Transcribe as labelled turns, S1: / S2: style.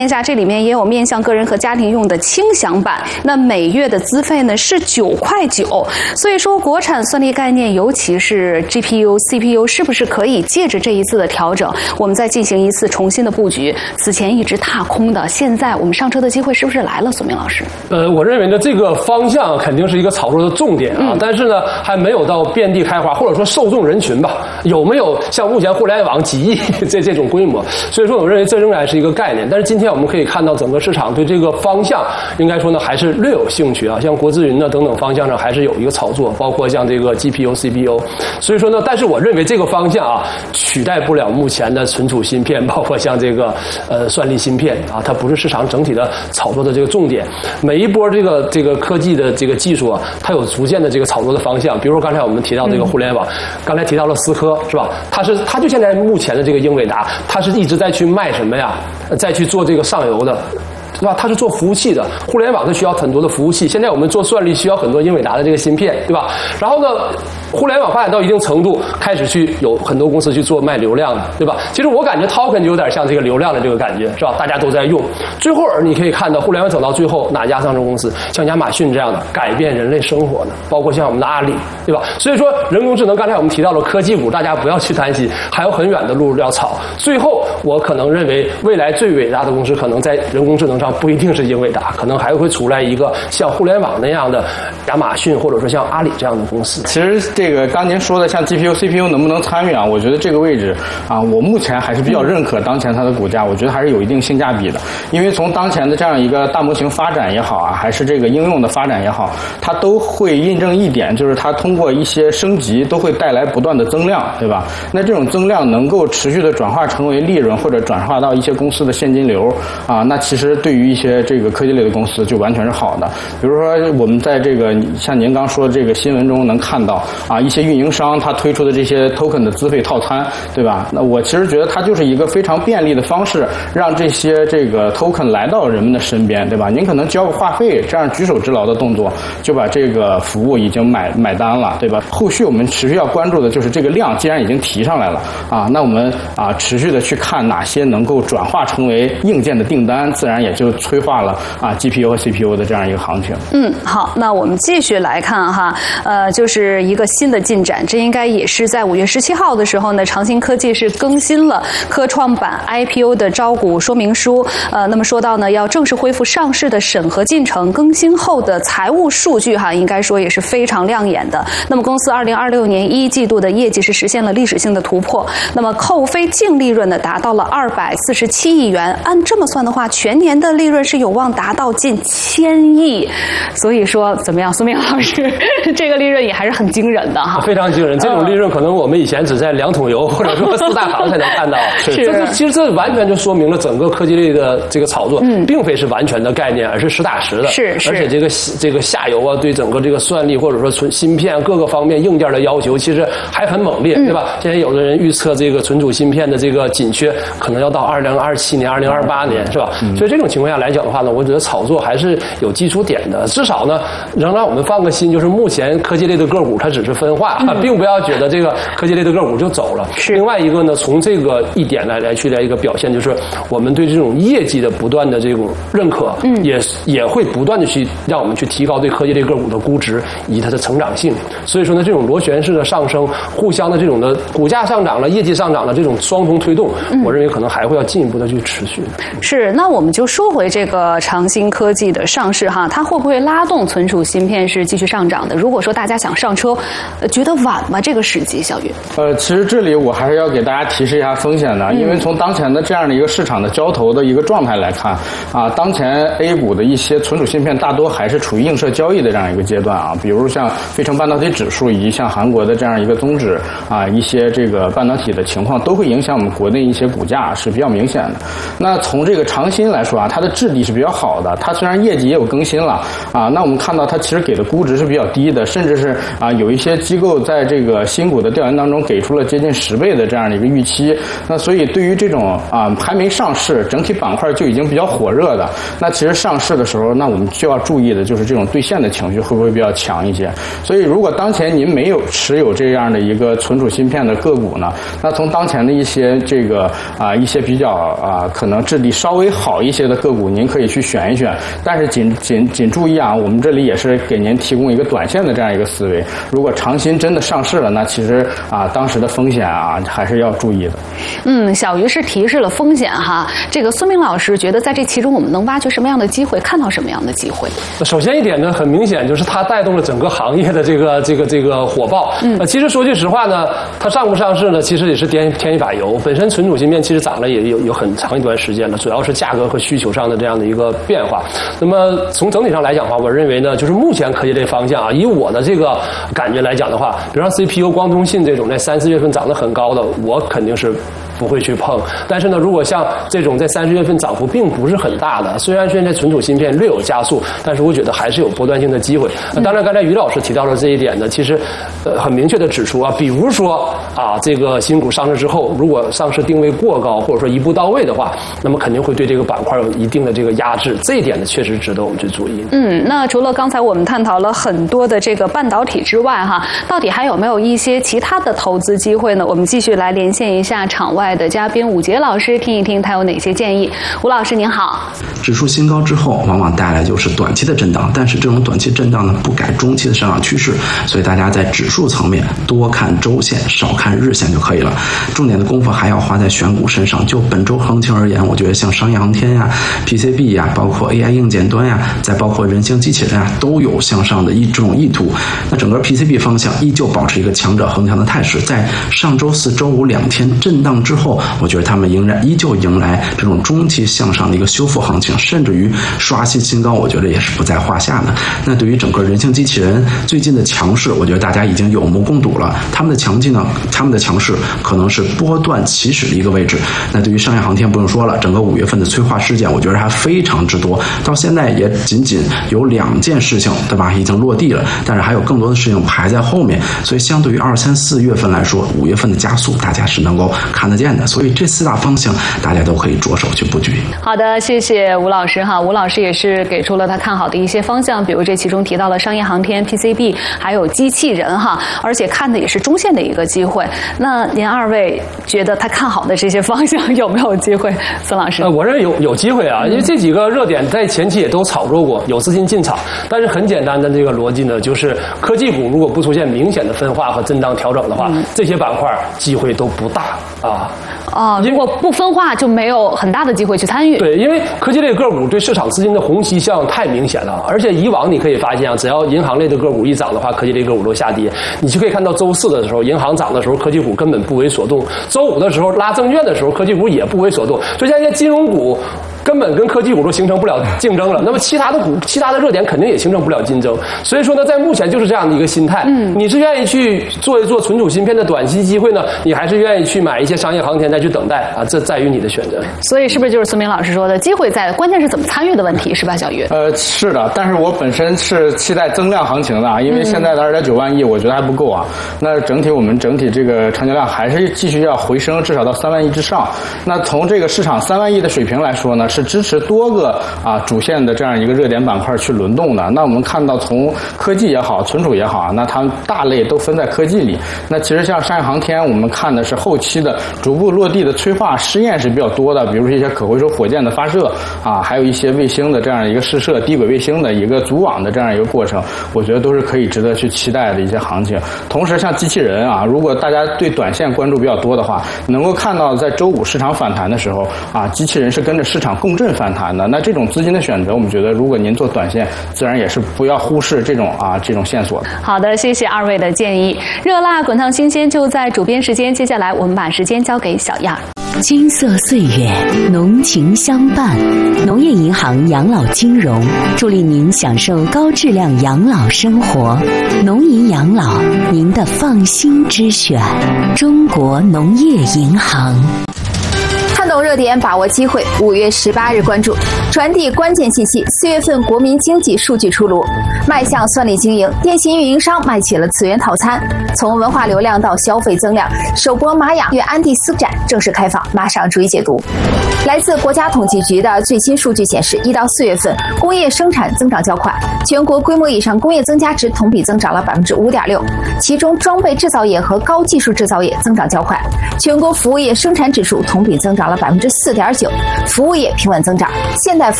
S1: 一下，这里面也有面向个人和家庭用的轻享版，那每月的资费呢是9.9块。所以说，国产算力概念，尤其是 GPU、CPU， 是不是可以借着这一次的调整，我们再进行一次重新的布局？此前一直踏空的，现在我们上车的机会是不是来了？索明老师，
S2: 我认为呢，这个方向肯定是一个炒作的重点啊，但是呢，还没有到遍地开花，或者说受众人群吧，有没有像目前互联网几亿这种规模？所以说，我认为这仍然是一个概念。但是今天我们可以看到，整个市场对这个方向，应该说呢，还是略有兴趣啊。像国资云呢等等方向上，还是有一个炒作，包括像这个 GPU、CPU。所以说呢，但是我认为这个方向啊，取代不了目前的存储芯片，包括像这个算力芯片啊，它不是市场整体的炒作的这个重点。每一波这个科技的这个技术啊，它有逐渐的这个炒作的方向。比如说刚才我们提到这个互联网，刚才提到了思科是吧？它就现在目前的这个英伟达，它是一直在去卖什么呀？再去做这个上游的。对吧？它是做服务器的，互联网是需要很多的服务器。现在我们做算力需要很多英伟达的这个芯片，对吧？然后呢，互联网发展到一定程度，开始去有很多公司去做卖流量的，对吧？其实我感觉 Token 就有点像这个流量的这个感觉，是吧？大家都在用。最后你可以看到，互联网走到最后，哪家上市公司像亚马逊这样的改变人类生活的，包括像我们的阿里，对吧？所以说，人工智能刚才我们提到了科技股，大家不要去担心，还有很远的路要炒。最后，我可能认为未来最伟大的公司，可能在人工智能上不一定是英伟达，可能还会出来一个像互联网那样的亚马逊，或者说像阿里这样的公司。
S3: 其实这个刚您说的像 GPU、CPU 能不能参与啊？我觉得这个位置啊，我目前还是比较认可当前它的股价，我觉得还是有一定性价比的。因为从当前的这样一个大模型发展也好啊，还是这个应用的发展也好，它都会印证一点，就是它通过一些升级都会带来不断的增量，对吧？那这种增量能够持续的转化成为利润，或者转化到一些公司的现金流啊，那其实对于一些这个科技类的公司就完全是好的。比如说我们在这个像您刚说的这个新闻中能看到啊，一些运营商他推出的这些 token 的资费套餐，对吧？那我其实觉得它就是一个非常便利的方式，让这些这个 token 来到人们的身边，对吧？您可能交个话费，这样举手之劳的动作就把这个服务已经买单了，对吧？后续我们持续要关注的就是这个量既然已经提上来了啊，那我们啊持续的去看哪些能够转化成为硬件的订单，自然也就催化了啊 GPU 和 CPU 的这样一个行情。
S1: 好，那我们继续来看哈，就是一个新的进展，这应该也是在5月17号的时候呢，长鑫科技是更新了科创板 IPO 的招股说明书。那么说到呢，要正式恢复上市的审核进程，更新后的财务数据哈，应该说也是非常亮眼的。那么公司2026年1季度的业绩是实现了历史性的突破，那么扣非净利润呢达到了247亿元，按这么算的话，全年的利润是有望达到近1000亿。所以说怎么样，苏明老师，这个利润也还是很惊人的哈，
S2: 非常惊人。这种利润可能我们以前只在2桶油或者说4大行才能看到。其实这完全就说明了整个科技类的这个炒作，并非是完全的概念，而是实打实的。而且这个下游啊，对整个这个算力或者说芯片各个方面硬件的要求，其实还很猛烈，对吧？现在有的人预测这个存储芯片的这个紧缺可能要到2027年、2028年，是吧？所以这种情况下来讲的话呢，我觉得炒作还是有基础点的。至少呢，仍让我们放个心，就是目前科技类的个股它只是分化，并不要觉得这个科技类的个股就走了。另外一个呢，从这个一点来一个表现，就是我们对这种业绩的不断的这种认可，也会不断的去让我们去提高对科技类个股的估值以及它的成长性。所以说呢，这种螺旋式的上升，互相的这种的股价上涨了、业绩上涨了这种双重推动，我认为可能还会要进一步的去持续。
S1: 是，那我们就说回这个长鑫科技的上市哈，它会不会拉动存储芯片是继续上涨的？如果说大家想上车，觉得晚吗？这个时机，小雨。
S3: 其实这里我还是要给大家提示一下风险的，因为从当前的这样的一个市场的交投的一个状态来看啊，当前 A 股的一些存储芯片大多还是处于映射交易的这样一个阶段啊，比如像费城半导体指数以及像韩国的这样一个综指啊，一些这个半导体的情况都会影响我们国内一些股价是比较明显的。那从这个长鑫来说啊，它的质地是比较好的，它虽然业绩也有更新了啊，那我们看到它其实给的估值是比较低的，甚至是啊有一些些机构在这个新股的调研当中给出了接近10倍的这样的一个预期。那所以对于这种还没上市，整体板块就已经比较火热的，那其实上市的时候，那我们就要注意的就是这种兑现的情绪会不会比较强一些。所以如果当前您没有持有这样的一个存储芯片的个股呢，那从当前的一些这个一些比较可能质地稍微好一些的个股，您可以去选一选。但是仅注意我们这里也是给您提供一个短线的这样一个思维。如果长鑫真的上市了，那其实当时的风险还是要注意的。
S1: 小鱼是提示了风险哈。这个孙明老师觉得在这其中我们能挖掘什么样的机会，看到什么样的机会？
S2: 首先一点呢，很明显就是它带动了整个行业的这个火爆。其实说句实话呢，它上不上市呢，其实也是添一把油。本身存储芯片其实涨了也有很长一段时间了，主要是价格和需求上的这样的一个变化。那么从整体上来讲的话，我认为呢，就是目前科技类方向以我的这个感觉来讲的话，比如说 CPU、光通信这种在3、4月份涨得很高的，我肯定是不会去碰。但是呢，如果像这种在3、4月份涨幅并不是很大的，虽然现在存储芯片略有加速，但是我觉得还是有波段性的机会。当然，刚才于老师提到了这一点呢，其实很明确的指出比如说这个新股上市之后，如果上市定位过高，或者说一步到位的话，那么肯定会对这个板块有一定的这个压制。这一点呢，确实值得我们去注意。
S1: 那除了刚才我们探讨了很多的这个半导体之外到底还有没有一些其他的投资机会呢？我们继续来连线一下场外的嘉宾武杰老师，听一听他有哪些建议。吴老师您好。
S4: 指数新高之后，往往带来就是短期的震荡，但是这种短期震荡呢，不改中期的上涨趋势，所以大家在指数层面多看周线，少看日线就可以了。重点的功夫还要花在选股身上。就本周行情而言，我觉得像商业航天PCB包括 AI 硬件端再包括人形机器人都有向上的这种意图。那整个 PCB 方向依旧保持一个强者恒强的态势，在上周4、周52天震荡之后，我觉得他们依旧迎来这种中期向上的一个修复行情，甚至于刷新高，我觉得也是不在话下的。那对于整个人形机器人最近的强势，我觉得大家已经有目共睹了。他们的强劲呢，他们的强势可能是波段起始的一个位置。那对于商业航天不用说了，整个5月份的催化事件，我觉得还非常之多，到现在也仅有2件事情，对吧，已经落地了，但是还有更多的事情排在后面。所以相对于2、3、4月份来说，5月份的加速大家是能够看得见的。所以这4大方向大家都可以着手去布局。
S1: 好的，谢谢吴老师吴老师也是给出了他看好的一些方向，比如这其中提到了商业航天、PCB 还有机器人而且看的也是中线的一个机会。那您2位觉得他看好的这些方向有没有机会？孙老师，
S2: 我认为有机会因为这几个热点在前期也都炒作过，有资金进场。但是很简单的这个逻辑呢，就是科技股如果不出现明显的分化和震荡调整的话，这些板块机会都不大
S1: 如果不分化就没有很大的机会去参与。
S2: 对，因为科技类个股对市场资金的虹吸效应太明显了，而且以往你可以发现只要银行类的个股一涨的话，科技类个股都下跌。你就可以看到周4的时候，银行涨的时候，科技股根本不为所动；周5的时候拉证券的时候，科技股也不为所动。所以现在金融股根本跟科技股都形成不了竞争了，那么其他的热点肯定也形成不了竞争。所以说呢，在目前就是这样的一个心态。你是愿意去做一做存储芯片的短期机会呢，你还是愿意去买一些商业航天再去等待这在于你的选择。
S1: 所以是不是就是孙明老师说的机会在，关键是怎么参与的问题，是吧，小鱼？
S3: 是的，但是我本身是期待增量行情的因为现在的2.9万亿我觉得还不够那我们整体这个成交量还是继续要回升，至少到3万亿之上。那从这个市场3万亿的水平来说呢，是支持多个主线的这样一个热点板块去轮动的。那我们看到从科技也好，存储也好那它们大类都分在科技里。那其实像商业航天，我们看的是后期的逐步落地的催化试验是比较多的，比如说一些可回收火箭的发射还有一些卫星的这样一个试射，低轨卫星的一个组网的这样一个过程，我觉得都是可以值得去期待的一些行情。同时像机器人如果大家对短线关注比较多的话，能够看到在周5市场反弹的时候机器人是跟着市场共振反弹的。那这种资金的选择，我们觉得如果您做短线，自然也是不要忽视这种线索的。
S1: 好的，谢谢2位的建议。热辣滚烫新鲜就在主编时间，接下来我们把时间交给小样。
S5: 金色岁月，浓情相伴。农业银行养老金融助力您享受高质量养老生活。农银养老，您的放心之选。中国农业银行。
S6: 懂热点，把握机会。5月18日关注，传递关键信息。4月份国民经济数据出炉，迈向算力经营，电信运营商卖起了次元套餐。从文化流量到消费增量，首播玛雅与安第斯展正式开放，马上逐一解读。来自国家统计局的最新数据显示，1到4月份工业生产增长较快，全国规模以上工业增加值同比增长了5.6%，其中装备制造业和高技术制造业增长较快。全国服务业生产指数同比增长了4.9%，服务业平稳增长，现代服